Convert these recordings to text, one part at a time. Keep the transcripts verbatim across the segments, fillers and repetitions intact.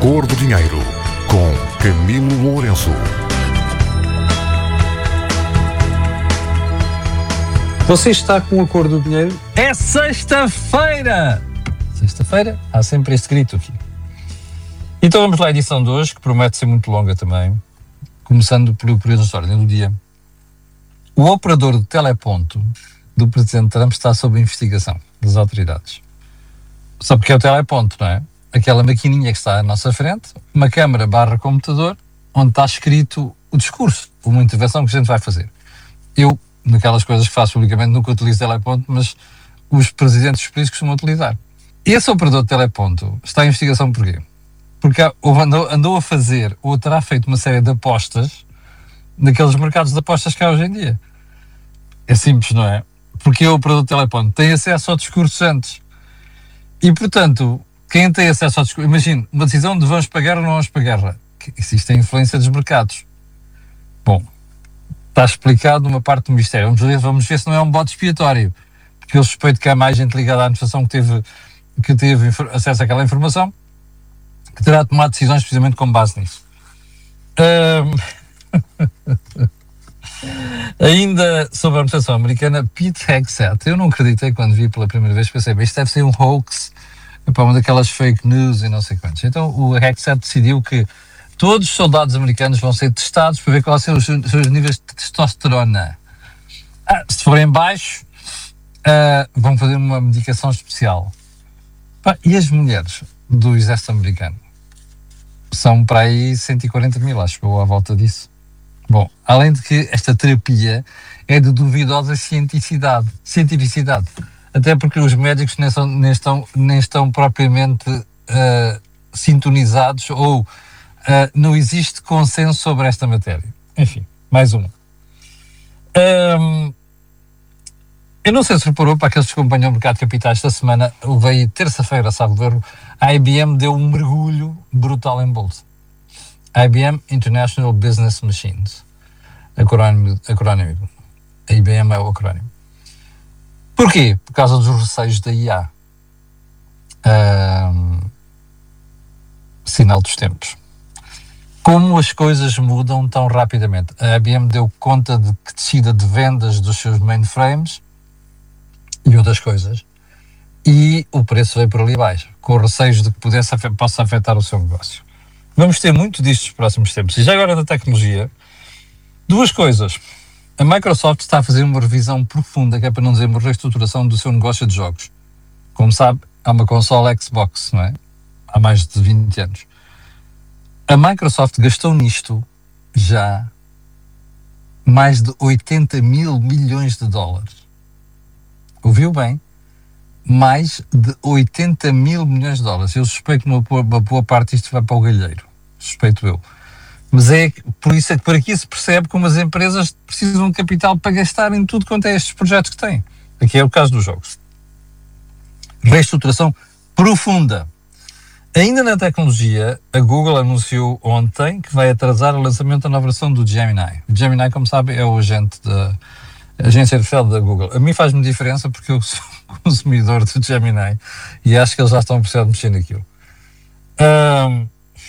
Cor do Dinheiro, com Camilo Lourenço. Você está com a Cor do Dinheiro? É sexta-feira! Sexta-feira, há sempre este grito aqui. Então vamos lá à edição de hoje, que promete ser muito longa também, começando pelo período de ordem do dia. O operador de teleponto do Presidente Trump está sob investigação das autoridades. Só porque é o teleponto, não é? Aquela maquininha que está à nossa frente, uma câmara barra computador, onde está escrito o discurso, uma intervenção que a gente vai fazer. Eu, naquelas coisas que faço publicamente, nunca utilizo teleponto, mas os presidentes dos países costumam utilizar. Esse operador de teleponto está em investigação porquê? Porque andou, andou a fazer, ou terá feito uma série de apostas naqueles mercados de apostas que há hoje em dia. É simples, não é? Porque o operador de teleponto tem acesso ao discurso antes. E, portanto, quem tem acesso ao discurso... Imagine, uma decisão de vamos para a guerra ou não vamos para a guerra. Existe a influência dos mercados. Bom, está explicado uma parte do mistério. Vamos ver, vamos ver se não é um bode expiatório. Porque eu suspeito que há mais gente ligada à administração que teve, que teve acesso àquela informação, que terá tomado decisões precisamente com base nisso. Um... Ainda sobre a administração americana, Pete Hegseth, eu não acreditei quando vi pela primeira vez, pensei, bem, isto deve ser um hoax, para uma daquelas fake news e não sei quantos. Então o Hegseth decidiu que todos os soldados americanos vão ser testados para ver quais são os seus níveis de testosterona. Ah, se forem baixos, uh, vão fazer uma medicação especial. Pá, e as mulheres do exército americano? São para aí cento e quarenta mil, acho que eu, à volta disso. Bom, além de que esta terapia é de duvidosa cientificidade, cientificidade. Até porque os médicos nem, são, nem, estão, nem estão propriamente uh, sintonizados ou uh, não existe consenso sobre esta matéria. Enfim, mais uma. Um, eu não sei se reparou, para aqueles que acompanham o mercado de capitais esta semana, veio terça-feira, sabe ver, a I B M deu um mergulho brutal em bolsa. I B M International Business Machines. Acrónimo, acrónimo. A I B M é o acrónimo. Porquê? Por causa dos receios da I A. Um, sinal dos tempos. Como as coisas mudam tão rapidamente. A I B M deu conta de que descida de vendas dos seus mainframes e outras coisas. E o preço veio por ali abaixo, com receios de que pudesse, possa afetar o seu negócio. Vamos ter muito disto nos próximos tempos. E já agora da tecnologia, duas coisas. A Microsoft está a fazer uma revisão profunda, que é para não dizer uma reestruturação do seu negócio de jogos. Como sabe, há uma consola Xbox, não é? Há mais de vinte anos. A Microsoft gastou nisto já mais de oitenta mil milhões de dólares. Ouviu bem? Mais de oitenta mil milhões de dólares. Eu suspeito que uma boa, uma boa parte disto vai para o galheiro. Suspeito eu. Mas é por isso é que por aqui se percebe como as empresas precisam de capital para gastar em tudo quanto é estes projetos que têm. Aqui é o caso dos jogos. Reestruturação profunda. Ainda na tecnologia, a Google anunciou ontem que vai atrasar o lançamento da nova versão do Gemini. O Gemini, como sabe, é o agente da agência artificial da Google. A mim faz-me diferença porque eu sou consumidor do Gemini e acho que eles já estão a precisar de mexer naquilo. Um,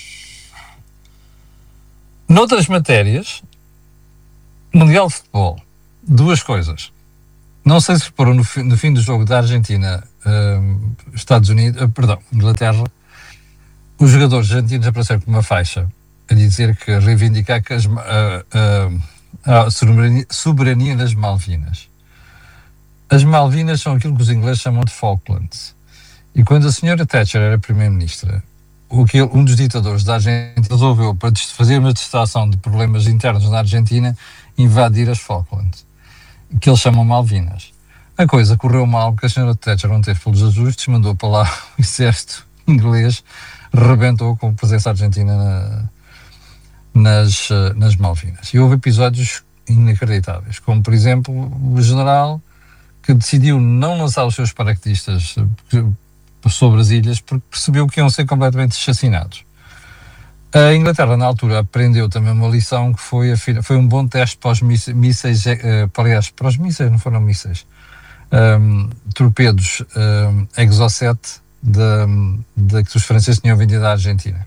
noutras matérias, Mundial de Futebol, duas coisas. Não sei se reparou no, no fim do jogo da Argentina, um, Estados Unidos, uh, perdão, Inglaterra, os jogadores argentinos apareceram com uma faixa a dizer que reivindicar que as, uh, uh, a soberania, soberania das Malvinas. As Malvinas são aquilo que os ingleses chamam de Falklands. E quando a senhora Thatcher era primeira-ministra, um dos ditadores da Argentina resolveu, para fazer uma distração de problemas internos na Argentina, invadir as Falklands, que eles chamam Malvinas. A coisa correu mal porque a senhora Thatcher não teve pelos ajustes, mandou para lá o exército inglês, rebentou com a presença argentina na, nas, nas Malvinas. E houve episódios inacreditáveis, como por exemplo o general que decidiu não lançar os seus paraquedistas sobre as ilhas porque percebeu que iam ser completamente assassinados. A Inglaterra, na altura, aprendeu também uma lição que foi, foi um bom teste para os mísseis, uh, aliás, para os mísseis, não foram mísseis, um, torpedos um, Exocet de, de, que os franceses tinham vendido à Argentina.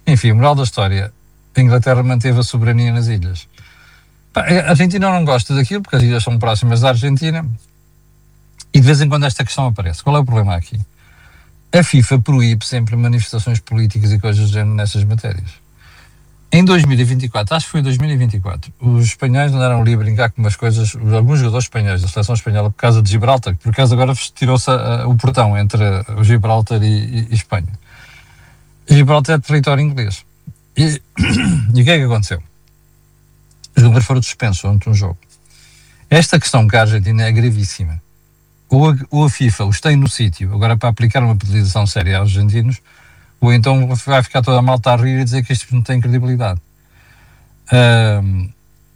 Enfim, moral da história, a Inglaterra manteve a soberania nas ilhas. Pá, a Argentina não gosta daquilo, porque as ilhas são próximas da Argentina, e de vez em quando esta questão aparece. Qual é o problema aqui? A FIFA proíbe sempre manifestações políticas e coisas do género nessas matérias. Em dois mil e vinte e quatro, acho que foi dois mil e vinte e quatro, os espanhóis andaram ali a brincar com umas coisas, alguns jogadores espanhóis da seleção espanhola, por causa de Gibraltar, que por acaso agora tirou-se a, a, o portão entre o Gibraltar e, e, e Espanha. Gibraltar é território inglês. E, e o que é que aconteceu? Os jogadores foram suspensos durante um jogo. Esta questão que a Argentina é gravíssima. Ou a, ou a FIFA os tem no sítio, agora para aplicar uma penalização séria aos argentinos, ou então vai ficar toda a malta a rir e dizer que isto não tem credibilidade. Um,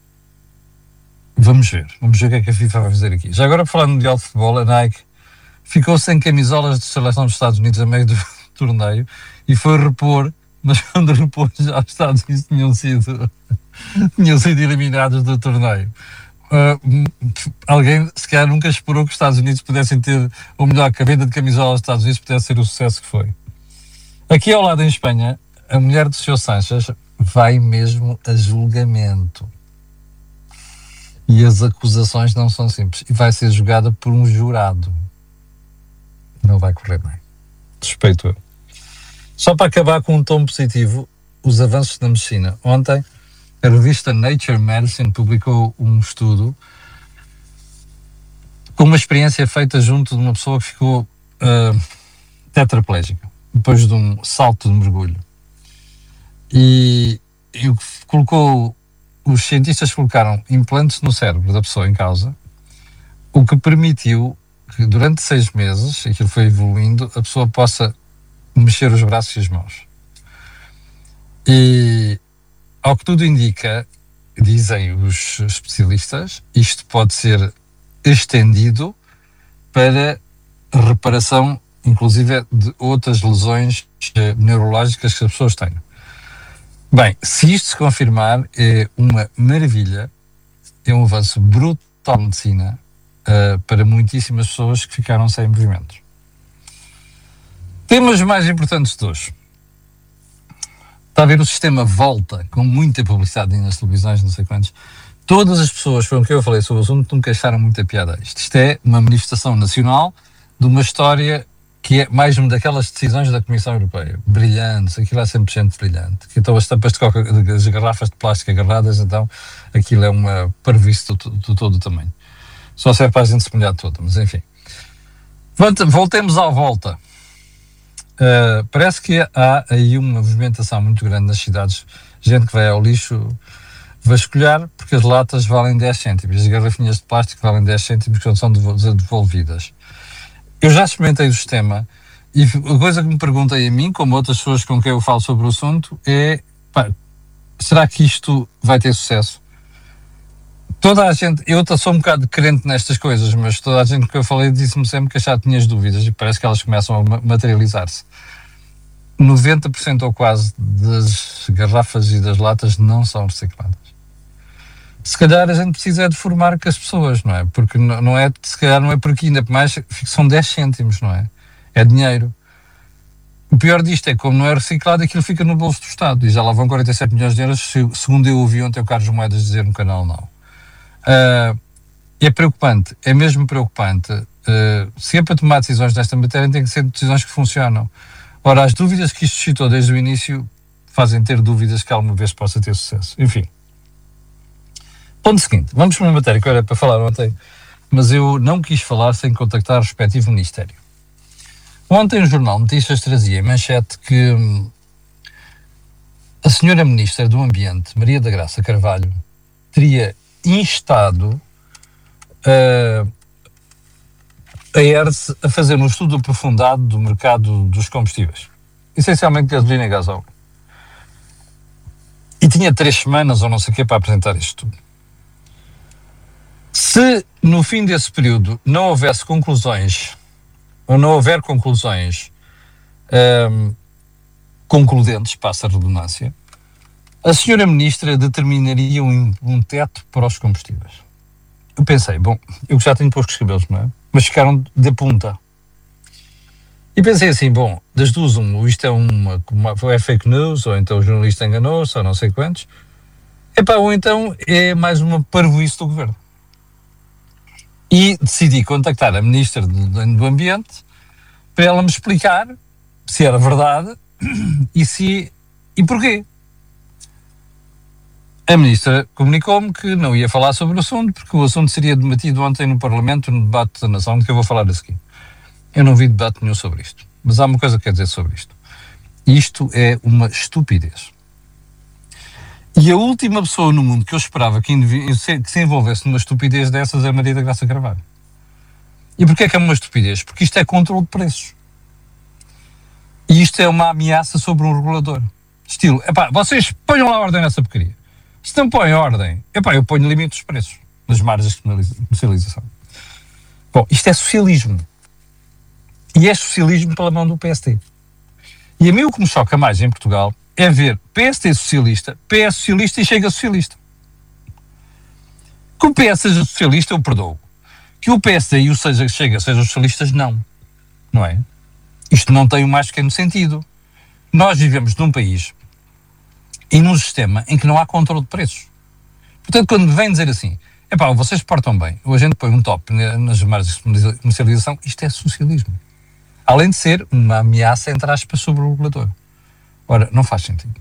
vamos ver. Vamos ver o que é que a FIFA vai fazer aqui. Já agora, falando no Mundial de Futebol, a Nike ficou sem camisolas de seleção dos Estados Unidos a meio do torneio e foi repor, mas quando repôs já os Estados Unidos tinham sido, tinham sido eliminados do torneio. Uh, alguém, se calhar, nunca esperou que os Estados Unidos pudessem ter, ou melhor, que a venda de camisolas dos Estados Unidos pudesse ser o sucesso que foi. Aqui ao lado em Espanha, a mulher do senhor Sanches vai mesmo a julgamento. E as acusações não são simples. E vai ser julgada por um jurado. Não vai correr bem. Suspeito eu. Só para acabar com um tom positivo, os avanços da medicina. Ontem, a revista Nature Medicine publicou um estudo com uma experiência feita junto de uma pessoa que ficou uh, tetraplégica, depois de um salto de mergulho. E, e o que colocou, os cientistas colocaram implantes no cérebro da pessoa em causa, o que permitiu que durante seis meses, aquilo foi evoluindo, a pessoa possa mexer os braços e as mãos. E, ao que tudo indica, dizem os especialistas, isto pode ser estendido para reparação, inclusive, de outras lesões eh, neurológicas que as pessoas têm. Bem, se isto se confirmar, é uma maravilha, é um avanço brutal na medicina uh, para muitíssimas pessoas que ficaram sem movimentos. Temas mais importantes de hoje. Está a ver, o sistema volta, com muita publicidade nas televisões, não sei quantos. Todas as pessoas com quem eu falei sobre o assunto nunca acharam muita piada a isto. Isto é uma manifestação nacional de uma história que é mais uma daquelas decisões da Comissão Europeia. Brilhantes, aquilo é sempre gente brilhante. Então as tampas de coca, as garrafas de plástico agarradas, então aquilo é uma parvoíce do, do todo o tamanho. Só serve para a gente se molhar toda, mas enfim. Voltemos à volta. Uh, parece que há aí uma movimentação muito grande nas cidades, gente que vai ao lixo vasculhar, porque as latas valem dez cêntimos, as garrafinhas de plástico valem dez cêntimos quando são devolvidas. Eu já experimentei o sistema e a coisa que me perguntei a mim, como outras pessoas com quem eu falo sobre o assunto, é, pá, será que isto vai ter sucesso? Toda a gente, eu sou um bocado crente nestas coisas, mas toda a gente que eu falei disse-me sempre que já tinha as dúvidas e parece que elas começam a materializar-se. noventa por cento ou quase das garrafas e das latas não são recicladas. Se calhar a gente precisa de formar com as pessoas, não é? Porque não é, se calhar não é por aqui, ainda mais são dez cêntimos, não é? É dinheiro. O pior disto é que, como não é reciclado, aquilo fica no bolso do Estado e já lá vão quarenta e sete milhões de euros, segundo eu ouvi ontem o Carlos Moedas dizer no canal Não. Uh, é preocupante, é mesmo preocupante. Uh, se é para tomar decisões nesta matéria, tem que ser decisões que funcionam. Ora, as dúvidas que isto suscitou desde o início fazem ter dúvidas que alguma vez possa ter sucesso. Enfim. Ponto seguinte, vamos para uma matéria que eu era para falar ontem, mas eu não quis falar sem contactar o respectivo Ministério. Ontem o Jornal Notícias trazia em manchete que hum, a senhora Ministra do Ambiente, Maria da Graça Carvalho, teria instado uh, a E R S a fazer um estudo aprofundado do mercado dos combustíveis, essencialmente gasolina e gasóleo. E tinha três semanas ou não sei o quê para apresentar isto tudo. Se no fim desse período não houvesse conclusões, ou não houver conclusões um, concludentes, passa a redundância, a senhora Ministra determinaria um, um teto para os combustíveis. Eu pensei, bom, eu já tenho poucos cabelos, não é? Mas ficaram de punta. E pensei assim, bom, das duas, um, isto é uma, uma é fake news, ou então o jornalista enganou-se, ou não sei quantos. Epá, ou então é mais uma parvoíce do governo. E decidi contactar a Ministra do, do Ambiente para ela me explicar se era verdade e se e porquê. A Ministra comunicou-me que não ia falar sobre o assunto, porque o assunto seria debatido ontem no Parlamento, no debate da Nação, de que eu vou falar a seguir. Eu não vi debate nenhum sobre isto, mas há uma coisa que quero dizer sobre isto. Isto é uma estupidez. E a última pessoa no mundo que eu esperava que, que se envolvesse numa estupidez dessas é a Maria da Graça Carvalho. E porquê é que é uma estupidez? Porque isto é controle de preços. E isto é uma ameaça sobre um regulador. Estilo, epá, vocês ponham lá ordem nessa porcaria. Se não põem ordem, epá, eu ponho limite dos preços, nas margens de comercialização. Bom, isto é socialismo. E é socialismo pela mão do P S D. E a mim o que me choca mais em Portugal é ver P S D socialista, P S socialista e Chega socialista. Que o P S seja socialista, eu perdoo. Que o P S D e o seja, Chega sejam socialistas, não. Não é? Isto não tem o mais pequeno sentido. Nós vivemos num país e num sistema em que não há controle de preços. Portanto, quando vem dizer assim, epá, vocês portam bem, ou a gente põe um top nas margens de comercialização, isto é socialismo. Além de ser uma ameaça, entre aspas, sobre o regulador. Ora, não faz sentido.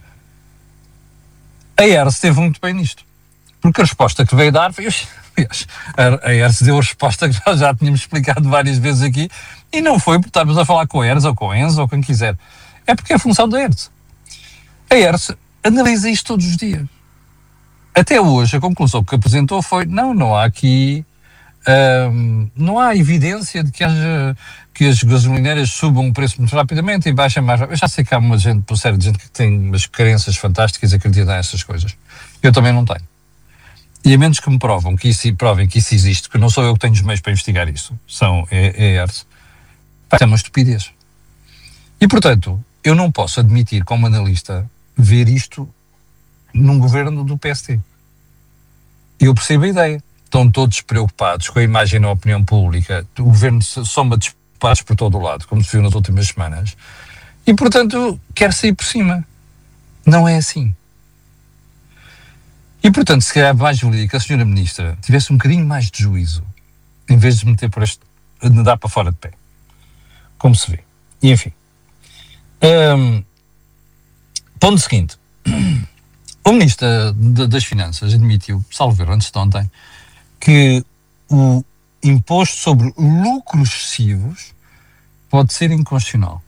A E R S esteve muito bem nisto. Porque a resposta que veio dar foi... A E R S deu a resposta que nós já tínhamos explicado várias vezes aqui, e não foi porque estávamos a falar com a E R S ou com a Enzo ou quem quiser. É porque é a função da E R S. A E R S analisa isto todos os dias. Até hoje, a conclusão que apresentou foi, não, não há aqui... Hum, não há evidência de que, haja, que as gasolineiras subam o preço muito rapidamente e baixem mais rápido. Eu já sei que há uma gente, uma série de gente que tem umas carências fantásticas e acredita nessas coisas. Eu também não tenho. E a menos que me provam que isso, provem que isso existe, que não sou eu que tenho os meios para investigar isso, são a E R S, é uma estupidez. E, portanto, eu não posso admitir, como analista, ver isto num governo do P S D. Eu percebo a ideia. Estão todos preocupados com a imagem na opinião pública. O governo soma disparos por todo o lado, como se viu nas últimas semanas. E, portanto, quer sair por cima. Não é assim. E, portanto, se calhar mais valia que a senhora Ministra tivesse um bocadinho mais de juízo, em vez de meter por este, de dar para fora de pé. Como se vê. E, enfim. Um, ponto seguinte. O Ministro das Finanças admitiu, salvo ver antes de ontem, que o imposto sobre lucros excessivos pode ser inconstitucional.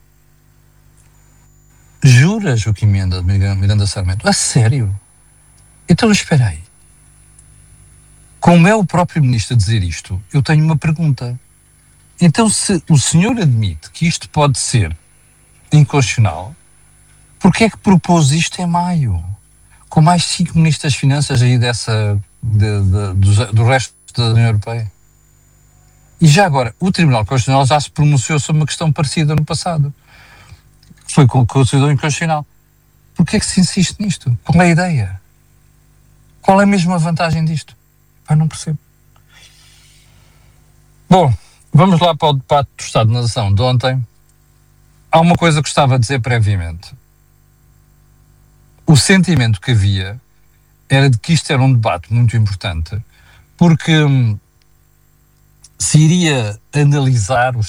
Juras, o que emenda Miranda Sarmento? A sério? Então espera aí. Como é o próprio Ministro a dizer isto, eu tenho uma pergunta. Então, se o senhor admite que isto pode ser inconstitucional, porquê é que propôs isto em maio? Com mais cinco Ministros das Finanças aí dessa... De, de, do, do resto da União Europeia. E já agora, o Tribunal Constitucional já se pronunciou sobre uma questão parecida no passado, que foi considerado inconstitucional. Porquê é que se insiste nisto? Qual é a ideia? Qual é mesmo a vantagem disto? Eu não percebo. Bom, vamos lá para o debate do Estado da Nação de ontem. Há uma coisa que gostava de dizer previamente. O sentimento que havia era de que isto era um debate muito importante, porque hum, se iria analisar os